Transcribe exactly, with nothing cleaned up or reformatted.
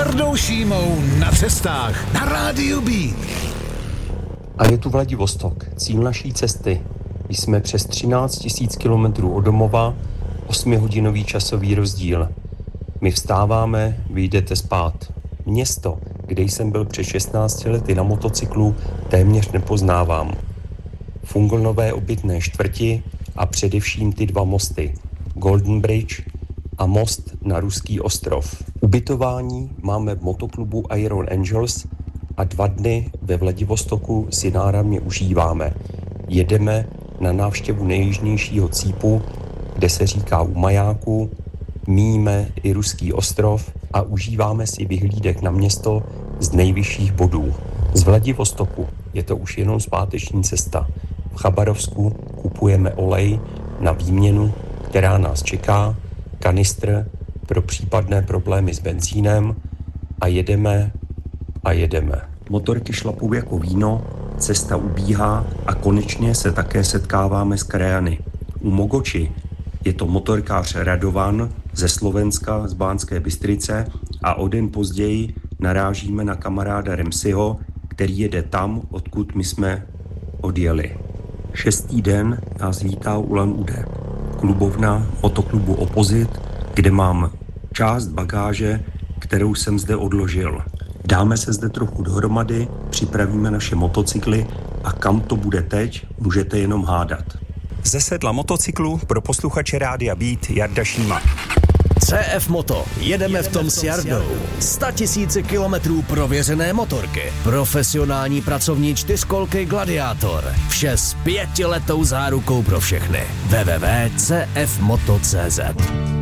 Jardou Šímou na cestách na Rádiu Beat. A je tu Vladivostok, cíl naší cesty. Jsme přes třináct tisíc kilometrů od domova, osmihodinový časový rozdíl. My vstáváme, vy jdete spát. Město, kde jsem byl před šestnácti lety na motocyklu, téměř nepoznávám. Funglnové obytné čtvrti a především ty dva mosty, Golden Bridge a most na Ruský ostrov. Ubytování máme v motoklubu Iron Angels a dva dny ve Vladivostoku si náramně užíváme. Jedeme na návštěvu nejjižnějšího cípu, kde se říká u majáku, míjíme i Ruský ostrov a užíváme si vyhlídek na město z nejvyšších bodů. Z Vladivostoku je to už jenom zpáteční cesta. V Chabarovsku kupujeme olej na výměnu, která nás čeká, kanistr pro případné problémy s benzínem a jedeme a jedeme. Motorky šlapou jako víno, cesta ubíhá a konečně se také setkáváme s krajany. U Mogoči je to motorkář Radovan ze Slovenska, z Banské Bystrice a o den později narážíme na kamaráda Remsiho, který jede tam, odkud my jsme odjeli. Šestý den nás vítá Ulan Ude, klubovna motoklubu Opozit, kde mám část bagáže, kterou jsem zde odložil. Dáme se zde trochu dohromady, připravíme naše motocykly a kam to bude teď, můžete jenom hádat. Ze sedla motocyklu pro posluchače Rádia Beat Jarda Šíma. C F Moto. Jedeme v tom s Jardou. Sta tisíce kilometrů prověřené motorky. Profesionální pracovní čtyřkolky Gladiátor. Vše s pětiletou zárukou pro všechny. w w w tečka c f moto tečka c z